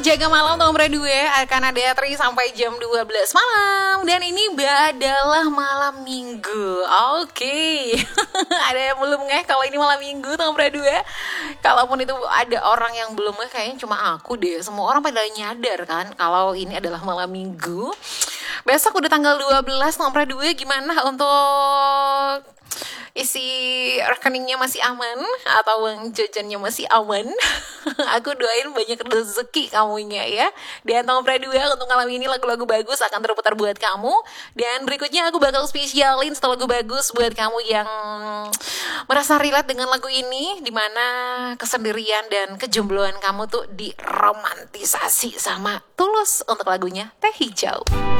Jaga malam nomor 2 akan ada 3 sampai jam 12 malam. Dan ini adalah malam minggu. Oke. Ada yang belum ngeh kalau ini malam minggu nomor 2. Kalaupun itu ada orang yang belum ngeh, kayaknya cuma aku deh. Semua orang pada nyadar kan kalau ini adalah malam minggu. Besok udah tanggal 12 nomor 2. Gimana untuk isi rekeningnya masih aman atau uang jajannya masih aman? Aku doain banyak rezeki kamunya ya. Dan nomor 2 untuk malam ini lagu-lagu bagus akan terputar buat kamu. Dan berikutnya aku bakal spesialin satu lagu bagus buat kamu yang merasa relate dengan lagu ini, dimana kesendirian dan kejombloan kamu tuh diromantisasi sama Tulus untuk lagunya Teh Hijau.